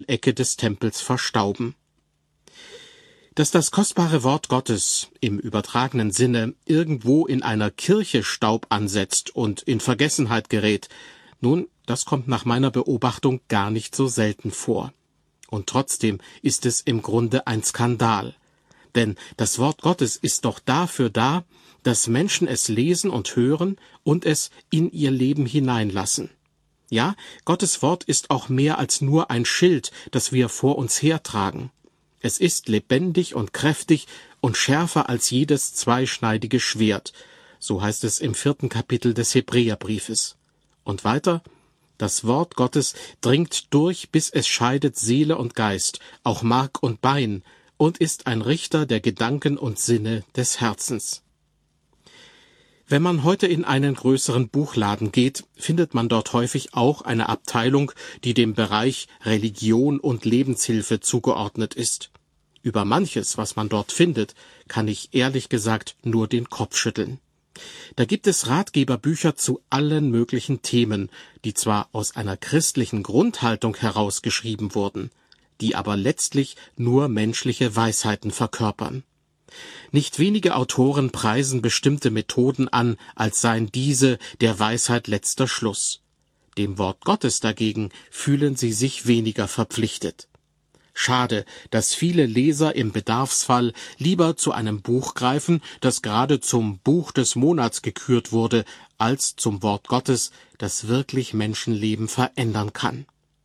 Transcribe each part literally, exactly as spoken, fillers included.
Ecke des Tempels verstauben. Dass das kostbare Wort Gottes im übertragenen Sinne irgendwo in einer Kirche Staub ansetzt und in Vergessenheit gerät, nun, das kommt nach meiner Beobachtung gar nicht so selten vor. Und trotzdem ist es im Grunde ein Skandal. Denn das Wort Gottes ist doch dafür da, dass Menschen es lesen und hören und es in ihr Leben hineinlassen. Ja, Gottes Wort ist auch mehr als nur ein Schild, das wir vor uns hertragen. Es ist lebendig und kräftig und schärfer als jedes zweischneidige Schwert. So heißt es im vierten Kapitel des Hebräerbriefes. Und weiter: Das Wort Gottes dringt durch, bis es scheidet Seele und Geist, auch Mark und Bein, und ist ein Richter der Gedanken und Sinne des Herzens. Wenn man heute in einen größeren Buchladen geht, findet man dort häufig auch eine Abteilung, die dem Bereich Religion und Lebenshilfe zugeordnet ist. Über manches, was man dort findet, kann ich ehrlich gesagt nur den Kopf schütteln. Da gibt es Ratgeberbücher zu allen möglichen Themen, die zwar aus einer christlichen Grundhaltung herausgeschrieben wurden, die aber letztlich nur menschliche Weisheiten verkörpern. Nicht wenige Autoren preisen bestimmte Methoden an, als seien diese der Weisheit letzter Schluss. Dem Wort Gottes dagegen fühlen sie sich weniger verpflichtet. Schade, dass viele Leser im Bedarfsfall lieber zu einem Buch greifen, das gerade zum Buch des Monats gekürt wurde, als zum Wort Gottes, das wirklich Menschenleben verändern kann.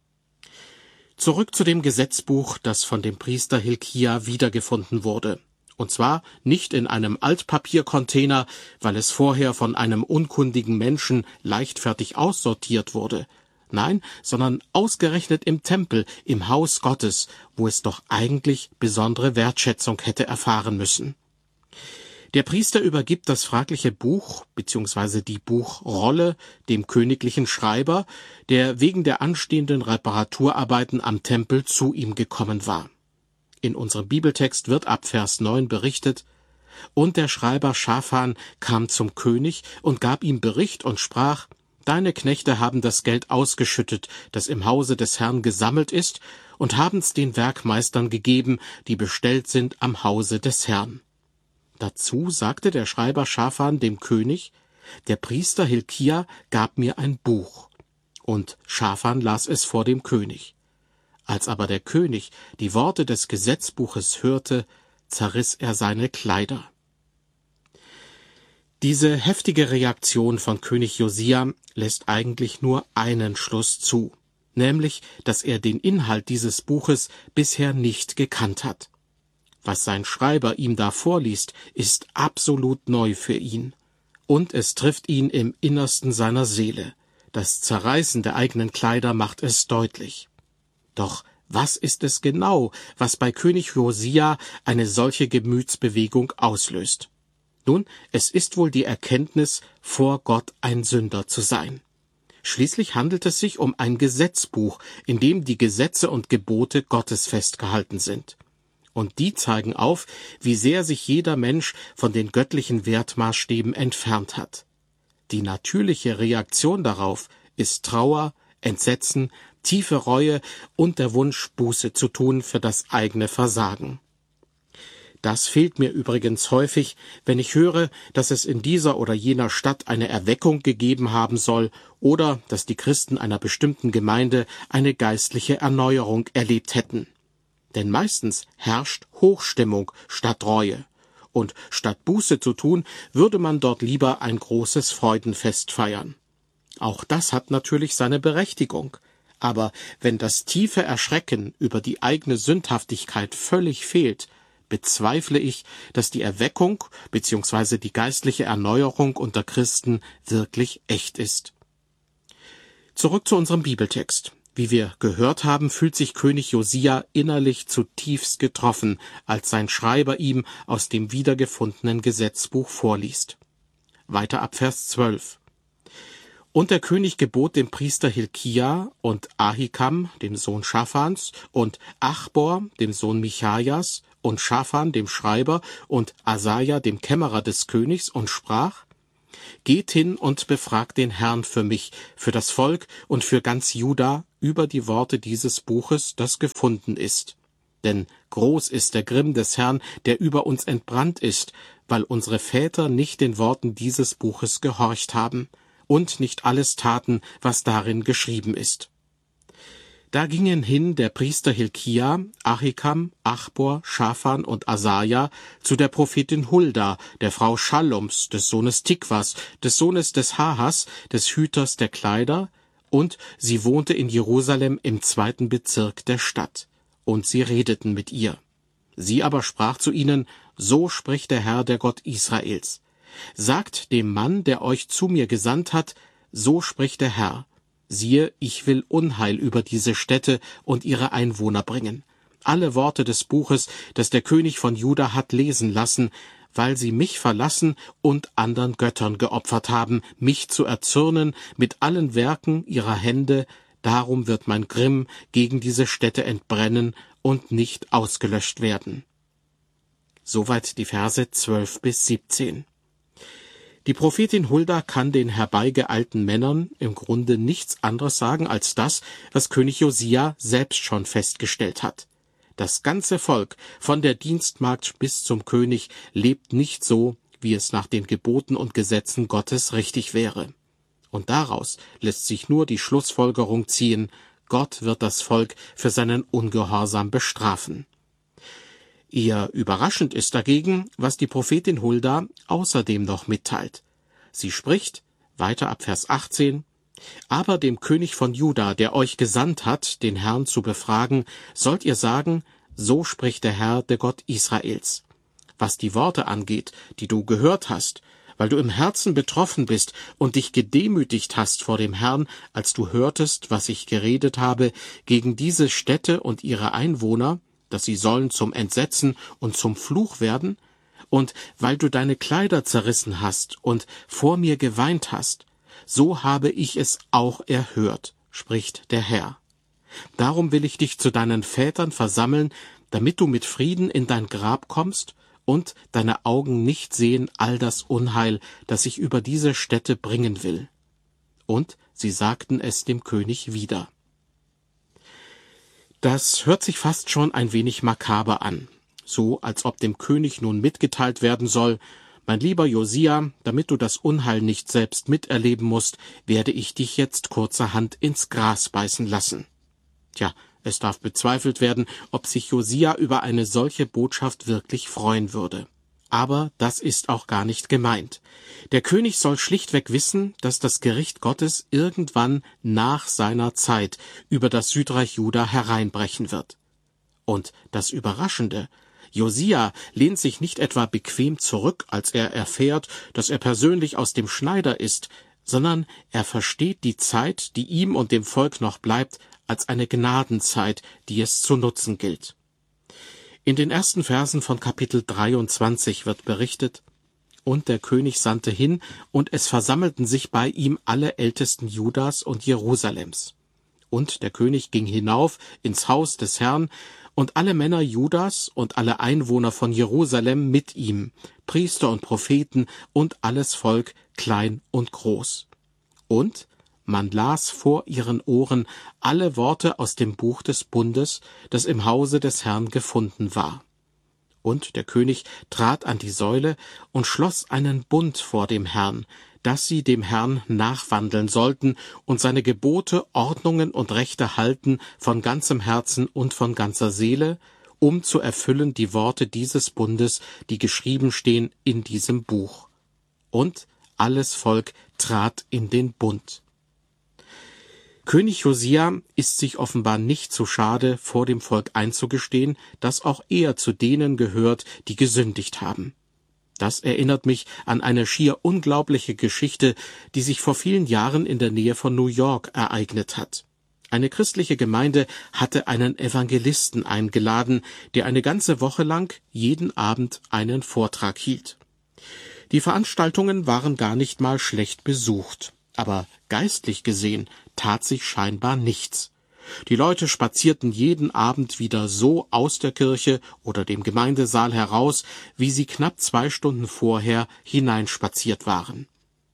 Zurück zu dem Gesetzbuch, das von dem Priester Hilkia wiedergefunden wurde. Und zwar nicht in einem Altpapiercontainer, weil es vorher von einem unkundigen Menschen leichtfertig aussortiert wurde. Nein, sondern ausgerechnet im Tempel, im Haus Gottes, wo es doch eigentlich besondere Wertschätzung hätte erfahren müssen. Der Priester übergibt das fragliche Buch bzw. die Buchrolle dem königlichen Schreiber, der wegen der anstehenden Reparaturarbeiten am Tempel zu ihm gekommen war. In unserem Bibeltext wird ab Vers neun berichtet: Und der Schreiber Schafan kam zum König und gab ihm Bericht und sprach: Deine Knechte haben das Geld ausgeschüttet, das im Hause des Herrn gesammelt ist, und haben's den Werkmeistern gegeben, die bestellt sind am Hause des Herrn. Dazu sagte der Schreiber Schafan dem König: Der Priester Hilkia gab mir ein Buch. Und Schafan las es vor dem König. Als aber der König die Worte des Gesetzbuches hörte, zerriss er seine Kleider. Diese heftige Reaktion von König Josia lässt eigentlich nur einen Schluss zu, nämlich, dass er den Inhalt dieses Buches bisher nicht gekannt hat. Was sein Schreiber ihm da vorliest, ist absolut neu für ihn. Und es trifft ihn im Innersten seiner Seele. Das Zerreißen der eigenen Kleider macht es deutlich. Doch was ist es genau, was bei König Josia eine solche Gemütsbewegung auslöst? Nun, es ist wohl die Erkenntnis, vor Gott ein Sünder zu sein. Schließlich handelt es sich um ein Gesetzbuch, in dem die Gesetze und Gebote Gottes festgehalten sind. Und die zeigen auf, wie sehr sich jeder Mensch von den göttlichen Wertmaßstäben entfernt hat. Die natürliche Reaktion darauf ist Trauer, Entsetzen, tiefe Reue und der Wunsch, Buße zu tun für das eigene Versagen. Das fehlt mir übrigens häufig, wenn ich höre, dass es in dieser oder jener Stadt eine Erweckung gegeben haben soll oder dass die Christen einer bestimmten Gemeinde eine geistliche Erneuerung erlebt hätten. Denn meistens herrscht Hochstimmung statt Reue. Und statt Buße zu tun, würde man dort lieber ein großes Freudenfest feiern. Auch das hat natürlich seine Berechtigung. Aber wenn das tiefe Erschrecken über die eigene Sündhaftigkeit völlig fehlt, bezweifle ich, dass die Erweckung bzw. die geistliche Erneuerung unter Christen wirklich echt ist. Zurück zu unserem Bibeltext. Wie wir gehört haben, fühlt sich König Josia innerlich zutiefst getroffen, als sein Schreiber ihm aus dem wiedergefundenen Gesetzbuch vorliest. Weiter ab Vers zwölf. Und der König gebot dem Priester Hilkia und Ahikam, dem Sohn Schafans, und Achbor, dem Sohn Michajas, und Schafan, dem Schreiber, und Asaja, dem Kämmerer des Königs, und sprach: Geht hin und befragt den Herrn für mich, für das Volk und für ganz Juda über die Worte dieses Buches, das gefunden ist. Denn groß ist der Grimm des Herrn, der über uns entbrannt ist, weil unsere Väter nicht den Worten dieses Buches gehorcht haben und nicht alles taten, was darin geschrieben ist. Da gingen hin der Priester Hilkia, Achikam, Achbor, Schaphan und Asaja zu der Prophetin Hulda, der Frau Schallums, des Sohnes Tikwas, des Sohnes des Hahas, des Hüters der Kleider, und sie wohnte in Jerusalem im zweiten Bezirk der Stadt. Und sie redeten mit ihr. Sie aber sprach zu ihnen: So spricht der Herr, der Gott Israels. Sagt dem Mann, der euch zu mir gesandt hat, so spricht der Herr: Siehe, ich will Unheil über diese Städte und ihre Einwohner bringen. Alle Worte des Buches, das der König von Juda hat lesen lassen, weil sie mich verlassen und anderen Göttern geopfert haben, mich zu erzürnen mit allen Werken ihrer Hände. Darum wird mein Grimm gegen diese Städte entbrennen und nicht ausgelöscht werden. Soweit die Verse zwölf bis siebzehn. Die Prophetin Hulda kann den herbeigeeilten Männern im Grunde nichts anderes sagen als das, was König Josia selbst schon festgestellt hat. Das ganze Volk, von der Dienstmagd bis zum König, lebt nicht so, wie es nach den Geboten und Gesetzen Gottes richtig wäre. Und daraus lässt sich nur die Schlussfolgerung ziehen: Gott wird das Volk für seinen Ungehorsam bestrafen. Eher überraschend ist dagegen, was die Prophetin Hulda außerdem noch mitteilt. Sie spricht, weiter ab Vers achtzehn, aber dem König von Juda, der euch gesandt hat, den Herrn zu befragen, sollt ihr sagen, so spricht der Herr, der Gott Israels. Was die Worte angeht, die du gehört hast, weil du im Herzen betroffen bist und dich gedemütigt hast vor dem Herrn, als du hörtest, was ich geredet habe gegen diese Städte und ihre Einwohner, dass sie sollen zum Entsetzen und zum Fluch werden, und weil du deine Kleider zerrissen hast und vor mir geweint hast, so habe ich es auch erhört, spricht der Herr. Darum will ich dich zu deinen Vätern versammeln, damit du mit Frieden in dein Grab kommst und deine Augen nicht sehen all das Unheil, das ich über diese Städte bringen will. Und sie sagten es dem König wieder. Das hört sich fast schon ein wenig makaber an, so als ob dem König nun mitgeteilt werden soll: Mein lieber Josia, damit du das Unheil nicht selbst miterleben musst, werde ich dich jetzt kurzerhand ins Gras beißen lassen. Tja, es darf bezweifelt werden, ob sich Josia über eine solche Botschaft wirklich freuen würde. Aber das ist auch gar nicht gemeint. Der König soll schlichtweg wissen, dass das Gericht Gottes irgendwann nach seiner Zeit über das Südreich Juda hereinbrechen wird. Und das Überraschende: Josia lehnt sich nicht etwa bequem zurück, als er erfährt, dass er persönlich aus dem Schneider ist, sondern er versteht die Zeit, die ihm und dem Volk noch bleibt, als eine Gnadenzeit, die es zu nutzen gilt. In den ersten Versen von Kapitel dreiundzwanzig wird berichtet: Und der König sandte hin, und es versammelten sich bei ihm alle Ältesten Judas und Jerusalems. Und der König ging hinauf ins Haus des Herrn, und alle Männer Judas und alle Einwohner von Jerusalem mit ihm, Priester und Propheten und alles Volk, klein und groß. Und man las vor ihren Ohren alle Worte aus dem Buch des Bundes, das im Hause des Herrn gefunden war. Und der König trat an die Säule und schloss einen Bund vor dem Herrn, dass sie dem Herrn nachwandeln sollten und seine Gebote, Ordnungen und Rechte halten von ganzem Herzen und von ganzer Seele, um zu erfüllen die Worte dieses Bundes, die geschrieben stehen in diesem Buch. Und alles Volk trat in den Bund. König Josia ist sich offenbar nicht zu schade, vor dem Volk einzugestehen, dass auch er zu denen gehört, die gesündigt haben. Das erinnert mich an eine schier unglaubliche Geschichte, die sich vor vielen Jahren in der Nähe von New York ereignet hat. Eine christliche Gemeinde hatte einen Evangelisten eingeladen, der eine ganze Woche lang jeden Abend einen Vortrag hielt. Die Veranstaltungen waren gar nicht mal schlecht besucht, aber geistlich gesehen tat sich scheinbar nichts. Die Leute spazierten jeden Abend wieder so aus der Kirche oder dem Gemeindesaal heraus, wie sie knapp zwei Stunden vorher hineinspaziert waren.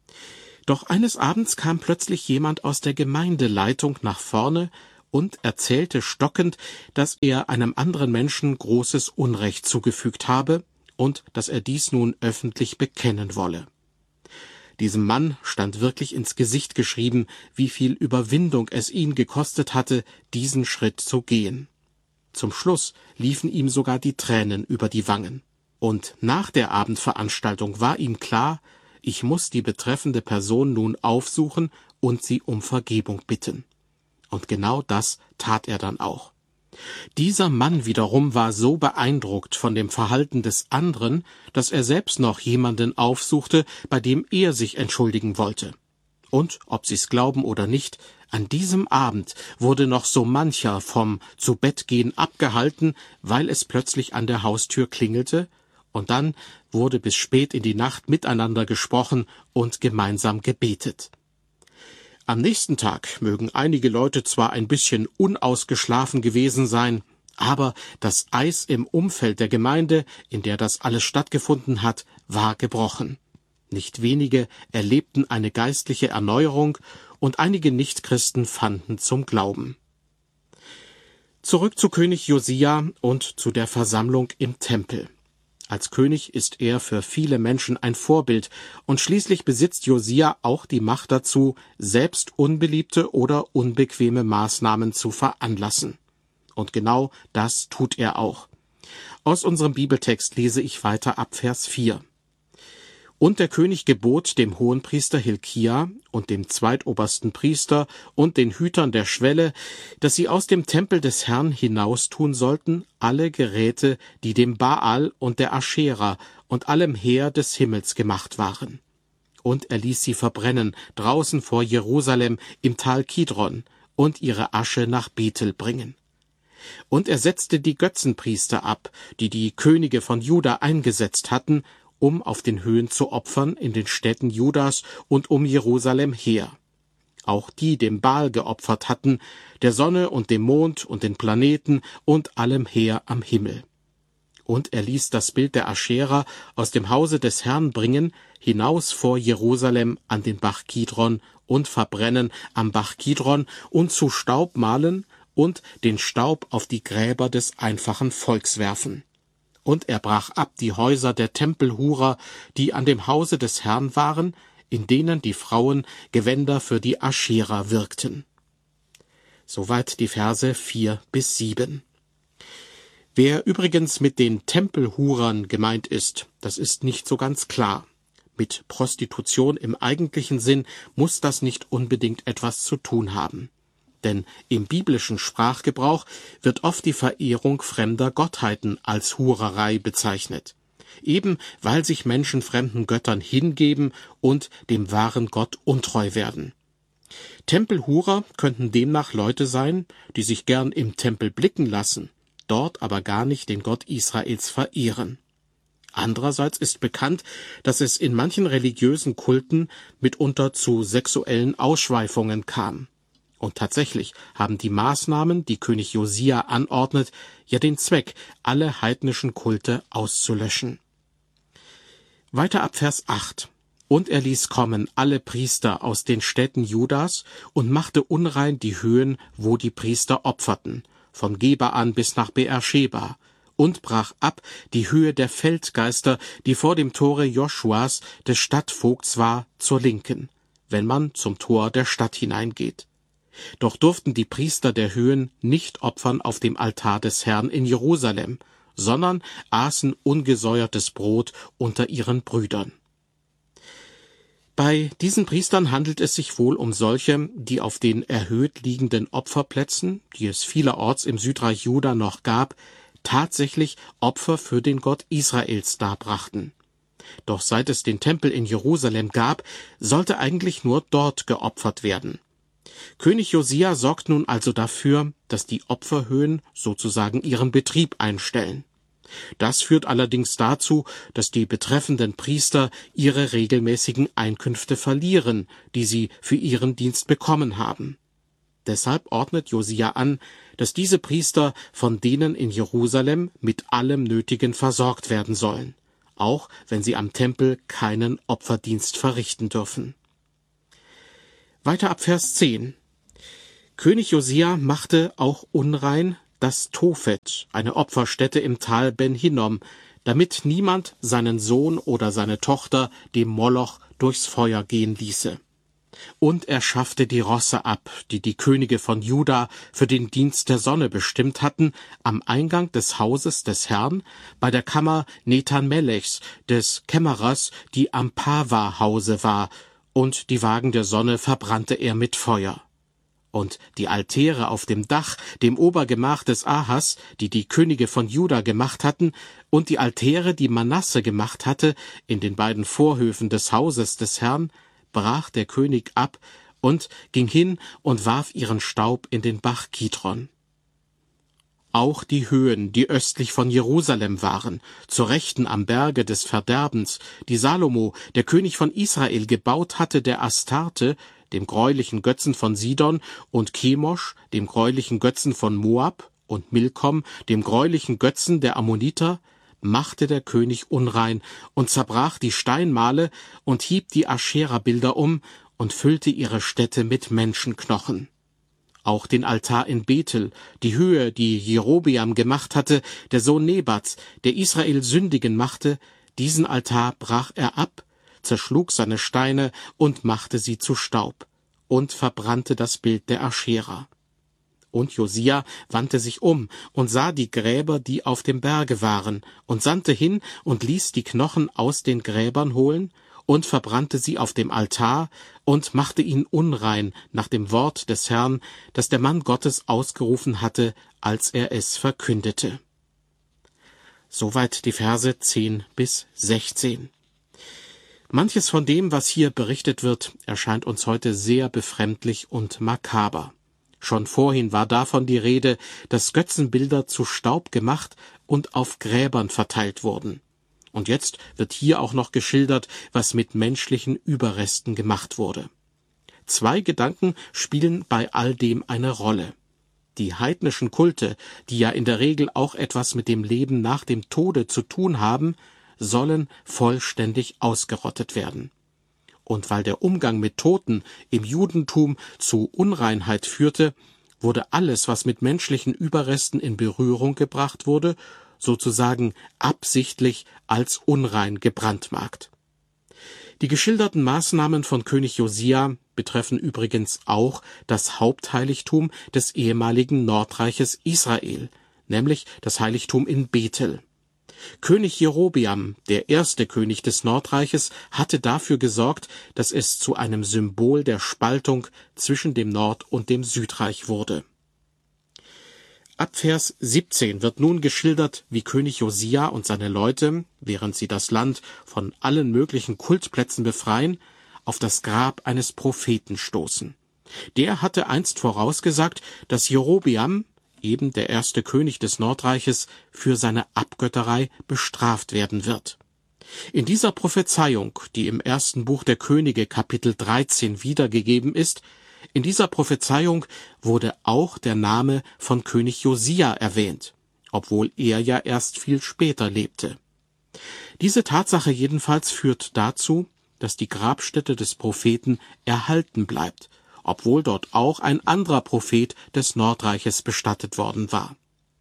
Doch eines Abends kam plötzlich jemand aus der Gemeindeleitung nach vorne und erzählte stockend, dass er einem anderen Menschen großes Unrecht zugefügt habe und dass er dies nun öffentlich bekennen wolle. Diesem Mann stand wirklich ins Gesicht geschrieben, wie viel Überwindung es ihn gekostet hatte, diesen Schritt zu gehen. Zum Schluss liefen ihm sogar die Tränen über die Wangen. Und nach der Abendveranstaltung war ihm klar, ich muss die betreffende Person nun aufsuchen und sie um Vergebung bitten. Und genau das tat er dann auch. Dieser Mann wiederum war so beeindruckt von dem Verhalten des anderen, dass er selbst noch jemanden aufsuchte, bei dem er sich entschuldigen wollte. Und, ob Sie's glauben oder nicht, an diesem Abend wurde noch so mancher vom Zubettgehen abgehalten, weil es plötzlich an der Haustür klingelte, und dann wurde bis spät in die Nacht miteinander gesprochen und gemeinsam gebetet. Am nächsten Tag mögen einige Leute zwar ein bisschen unausgeschlafen gewesen sein, aber das Eis im Umfeld der Gemeinde, in der das alles stattgefunden hat, war gebrochen. Nicht wenige erlebten eine geistliche Erneuerung und einige Nichtchristen fanden zum Glauben. Zurück zu König Josia und zu der Versammlung im Tempel. Als König ist er für viele Menschen ein Vorbild, und schließlich besitzt Josia auch die Macht dazu, selbst unbeliebte oder unbequeme Maßnahmen zu veranlassen. Und genau das tut er auch. Aus unserem Bibeltext lese ich weiter ab Vers vier. Und der König gebot dem Hohenpriester Hilkia und dem zweitobersten Priester und den Hütern der Schwelle, dass sie aus dem Tempel des Herrn hinaustun sollten alle Geräte, die dem Baal und der Aschera und allem Heer des Himmels gemacht waren. Und er ließ sie verbrennen draußen vor Jerusalem im Tal Kidron und ihre Asche nach Bethel bringen. Und er setzte die Götzenpriester ab, die die Könige von Juda eingesetzt hatten, um auf den Höhen zu opfern in den Städten Judas und um Jerusalem her. Auch die dem Baal geopfert hatten, der Sonne und dem Mond und den Planeten und allem Heer am Himmel. Und er ließ das Bild der Aschera aus dem Hause des Herrn bringen, hinaus vor Jerusalem an den Bach Kidron und verbrennen am Bach Kidron und zu Staub mahlen und den Staub auf die Gräber des einfachen Volks werfen. Und er brach ab die Häuser der Tempelhurer, die an dem Hause des Herrn waren, in denen die Frauen Gewänder für die Aschera wirkten. Soweit die Verse vier bis sieben. Wer übrigens mit den Tempelhurern gemeint ist, das ist nicht so ganz klar. Mit Prostitution im eigentlichen Sinn muss das nicht unbedingt etwas zu tun haben. Denn im biblischen Sprachgebrauch wird oft die Verehrung fremder Gottheiten als Hurerei bezeichnet, eben weil sich Menschen fremden Göttern hingeben und dem wahren Gott untreu werden. Tempelhurer könnten demnach Leute sein, die sich gern im Tempel blicken lassen, dort aber gar nicht den Gott Israels verehren. Andererseits ist bekannt, dass es in manchen religiösen Kulten mitunter zu sexuellen Ausschweifungen kam. Und tatsächlich haben die Maßnahmen, die König Josia anordnet, ja den Zweck, alle heidnischen Kulte auszulöschen. Weiter ab Vers acht. Und er ließ kommen alle Priester aus den Städten Judas und machte unrein die Höhen, wo die Priester opferten, von Geba an bis nach Beersheba, und brach ab die Höhe der Feldgeister, die vor dem Tore Joschuas, des Stadtvogts war, zur Linken, wenn man zum Tor der Stadt hineingeht. Doch durften die Priester der Höhen nicht opfern auf dem Altar des Herrn in Jerusalem, sondern aßen ungesäuertes Brot unter ihren Brüdern. Bei diesen Priestern handelt es sich wohl um solche, die auf den erhöht liegenden Opferplätzen, die es vielerorts im Südreich Juda noch gab, tatsächlich Opfer für den Gott Israels darbrachten. Doch seit es den Tempel in Jerusalem gab, sollte eigentlich nur dort geopfert werden. König Josia sorgt nun also dafür, dass die Opferhöhen sozusagen ihren Betrieb einstellen. Das führt allerdings dazu, dass die betreffenden Priester ihre regelmäßigen Einkünfte verlieren, die sie für ihren Dienst bekommen haben. Deshalb ordnet Josia an, dass diese Priester von denen in Jerusalem mit allem Nötigen versorgt werden sollen, auch wenn sie am Tempel keinen Opferdienst verrichten dürfen. Weiter ab Vers zehn. König Josia machte auch unrein das Tophet, eine Opferstätte im Tal Ben Hinnom, damit niemand seinen Sohn oder seine Tochter dem Moloch durchs Feuer gehen ließe. Und er schaffte die Rosse ab, die die Könige von Juda für den Dienst der Sonne bestimmt hatten, am Eingang des Hauses des Herrn, bei der Kammer Nethan-Melechs, des Kämmerers, die am Pava-Hause war, und die Wagen der Sonne verbrannte er mit Feuer. Und die Altäre auf dem Dach, dem Obergemach des Ahas, die die Könige von Juda gemacht hatten, und die Altäre, die Manasse gemacht hatte, in den beiden Vorhöfen des Hauses des Herrn, brach der König ab und ging hin und warf ihren Staub in den Bach Kidron. Auch die Höhen, die östlich von Jerusalem waren, zur Rechten am Berge des Verderbens, die Salomo, der König von Israel, gebaut hatte der Astarte, dem greulichen Götzen von Sidon, und Chemosh, dem greulichen Götzen von Moab, und Milkom, dem greulichen Götzen der Ammoniter, machte der König unrein und zerbrach die Steinmale und hieb die Aschera-Bilder um und füllte ihre Städte mit Menschenknochen. Auch den Altar in Bethel, die Höhe, die Jerobeam gemacht hatte, der Sohn Nebats, der Israel sündigen machte, diesen Altar brach er ab, zerschlug seine Steine und machte sie zu Staub und verbrannte das Bild der Aschera. Und Josia wandte sich um und sah die Gräber, die auf dem Berge waren, und sandte hin und ließ die Knochen aus den Gräbern holen und verbrannte sie auf dem Altar und machte ihn unrein nach dem Wort des Herrn, das der Mann Gottes ausgerufen hatte, als er es verkündete. Soweit die Verse zehn bis sechzehn. Manches von dem, was hier berichtet wird, erscheint uns heute sehr befremdlich und makaber. Schon vorhin war davon die Rede, dass Götzenbilder zu Staub gemacht und auf Gräbern verteilt wurden. Und jetzt wird hier auch noch geschildert, was mit menschlichen Überresten gemacht wurde. Zwei Gedanken spielen bei all dem eine Rolle. Die heidnischen Kulte, die ja in der Regel auch etwas mit dem Leben nach dem Tode zu tun haben, sollen vollständig ausgerottet werden. Und weil der Umgang mit Toten im Judentum zu Unreinheit führte, wurde alles, was mit menschlichen Überresten in Berührung gebracht wurde, sozusagen absichtlich als unrein gebrandmarkt. Die geschilderten Maßnahmen von König Josia betreffen übrigens auch das Hauptheiligtum des ehemaligen Nordreiches Israel, nämlich das Heiligtum in Bethel. König Jerobeam, der erste König des Nordreiches, hatte dafür gesorgt, dass es zu einem Symbol der Spaltung zwischen dem Nord- und dem Südreich wurde. Ab Vers siebzehn wird nun geschildert, wie König Josia und seine Leute, während sie das Land von allen möglichen Kultplätzen befreien, auf das Grab eines Propheten stoßen. Der hatte einst vorausgesagt, dass Jerobeam, eben der erste König des Nordreiches, für seine Abgötterei bestraft werden wird. In dieser Prophezeiung, die im ersten Buch der Könige Kapitel dreizehn wiedergegeben ist, in dieser Prophezeiung wurde auch der Name von König Josia erwähnt, obwohl er ja erst viel später lebte. Diese Tatsache jedenfalls führt dazu, dass die Grabstätte des Propheten erhalten bleibt, obwohl dort auch ein anderer Prophet des Nordreiches bestattet worden war.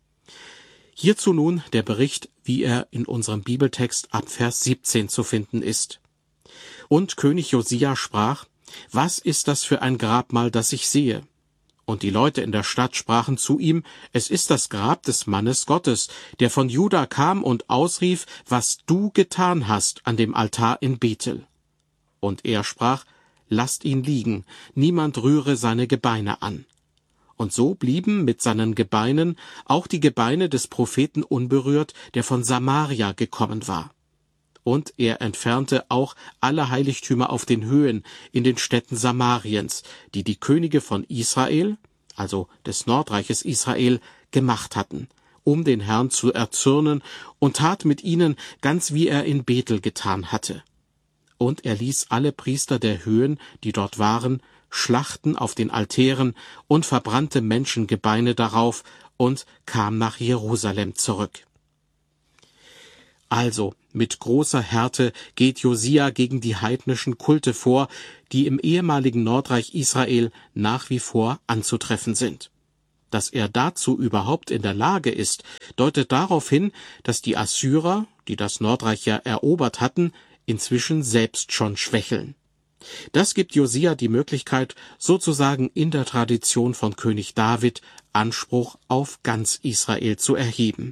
Hierzu nun der Bericht, wie er in unserem Bibeltext ab Vers siebzehn zu finden ist. Und König Josia sprach: Was ist das für ein Grabmal, das ich sehe? Und die Leute in der Stadt sprachen zu ihm: Es ist das Grab des Mannes Gottes, der von Juda kam und ausrief, was du getan hast an dem Altar in Bethel. Und er sprach: Lasst ihn liegen, niemand rühre seine Gebeine an. Und so blieben mit seinen Gebeinen auch die Gebeine des Propheten unberührt, der von Samaria gekommen war. Und er entfernte auch alle Heiligtümer auf den Höhen in den Städten Samariens, die die Könige von Israel, also des Nordreiches Israel, gemacht hatten, um den Herrn zu erzürnen, und tat mit ihnen ganz wie er in Bethel getan hatte. Und er ließ alle Priester der Höhen, die dort waren, schlachten auf den Altären und verbrannte Menschengebeine darauf und kam nach Jerusalem zurück. Also, mit großer Härte geht Josia gegen die heidnischen Kulte vor, die im ehemaligen Nordreich Israel nach wie vor anzutreffen sind. Dass er dazu überhaupt in der Lage ist, deutet darauf hin, dass die Assyrer, die das Nordreich ja erobert hatten, inzwischen selbst schon schwächeln. Das gibt Josia die Möglichkeit, sozusagen in der Tradition von König David Anspruch auf ganz Israel zu erheben.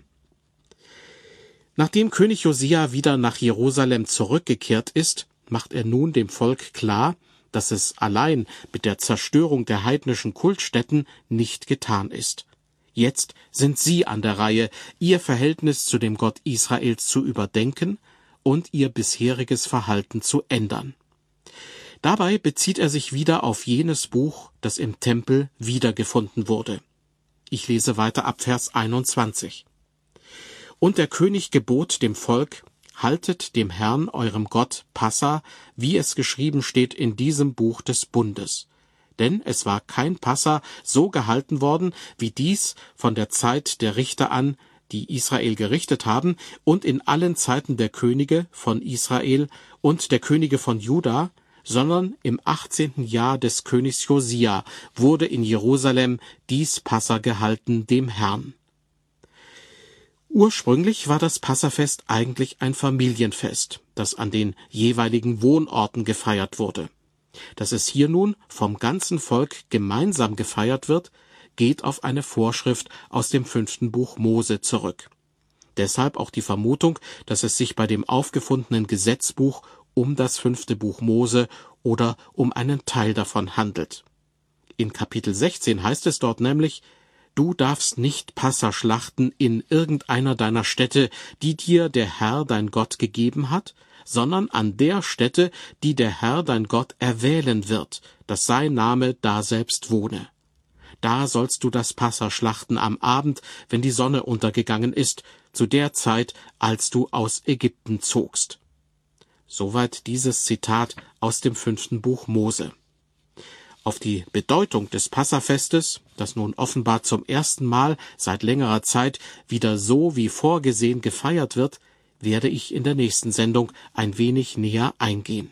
Nachdem König Josia wieder nach Jerusalem zurückgekehrt ist, macht er nun dem Volk klar, dass es allein mit der Zerstörung der heidnischen Kultstätten nicht getan ist. Jetzt sind sie an der Reihe, ihr Verhältnis zu dem Gott Israels zu überdenken und ihr bisheriges Verhalten zu ändern. Dabei bezieht er sich wieder auf jenes Buch, das im Tempel wiedergefunden wurde. Ich lese weiter ab Vers einundzwanzig. Und der König gebot dem Volk: Haltet dem Herrn, eurem Gott, Passa, wie es geschrieben steht in diesem Buch des Bundes. Denn es war kein Passa so gehalten worden, wie dies von der Zeit der Richter an, die Israel gerichtet haben, und in allen Zeiten der Könige von Israel und der Könige von Juda, sondern im achtzehnten Jahr des Königs Josia wurde in Jerusalem dies Passa gehalten dem Herrn. Ursprünglich war das Passafest eigentlich ein Familienfest, das an den jeweiligen Wohnorten gefeiert wurde. Dass es hier nun vom ganzen Volk gemeinsam gefeiert wird, geht auf eine Vorschrift aus dem fünften Buch Mose zurück. Deshalb auch die Vermutung, dass es sich bei dem aufgefundenen Gesetzbuch um das fünfte Buch Mose oder um einen Teil davon handelt. In Kapitel sechzehn heißt es dort nämlich: Du darfst nicht Passa schlachten in irgendeiner deiner Städte, die dir der Herr dein Gott gegeben hat, sondern an der Stätte, die der Herr dein Gott erwählen wird, dass sein Name daselbst wohne. Da sollst du das Passa schlachten am Abend, wenn die Sonne untergegangen ist, zu der Zeit, als du aus Ägypten zogst. Soweit dieses Zitat aus dem fünften Buch Mose. Auf die Bedeutung des Passafestes, das nun offenbar zum ersten Mal seit längerer Zeit wieder so wie vorgesehen gefeiert wird, werde ich in der nächsten Sendung ein wenig näher eingehen.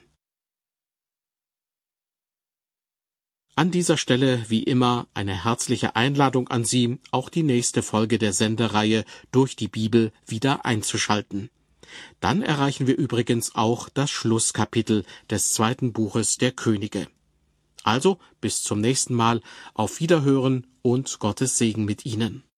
An dieser Stelle wie immer eine herzliche Einladung an Sie, auch die nächste Folge der Sendereihe Durch die Bibel wieder einzuschalten. Dann erreichen wir übrigens auch das Schlusskapitel des zweiten Buches der Könige. Also bis zum nächsten Mal, auf Wiederhören und Gottes Segen mit Ihnen.